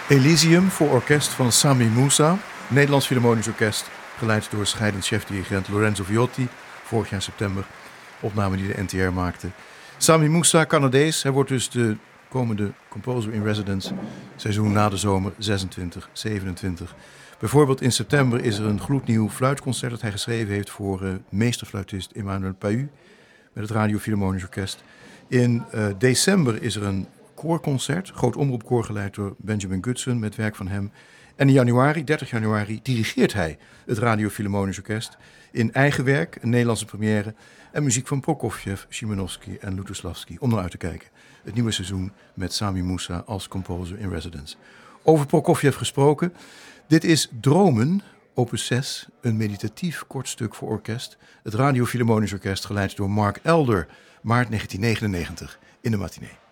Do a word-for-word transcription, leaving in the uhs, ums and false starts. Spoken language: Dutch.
Elysium voor orkest van Sami Moussa, Nederlands Philharmonisch Orkest, geleid door scheidend chefdirigent Lorenzo Viotti, vorig jaar september, opname die de N T R maakte. Sami Moussa, Canadees, hij wordt dus de komende composer in residence, seizoen na de zomer zesentwintig zevenentwintig. Bijvoorbeeld in september is er een gloednieuw fluitconcert dat hij geschreven heeft voor uh, meesterfluitist Emmanuel Pahud met het Radio Philharmonisch Orkest. In uh, december is er een koorconcert, groot omroepkoor geleid door Benjamin Goodson met werk van hem. En in januari, dertig januari, dirigeert hij het Radio Philharmonisch Orkest in eigen werk, een Nederlandse première en muziek van Prokofjev, Szymanowski en Lutosławski. Om naar uit te kijken. Het nieuwe seizoen met Sami Moussa als composer in residence. Over Prokofjev gesproken. Dit is Dromen, opus zes, een meditatief kort stuk voor orkest. Het Radio Philharmonisch Orkest geleid door Mark Elder, maart negentien negenennegentig in de matinee.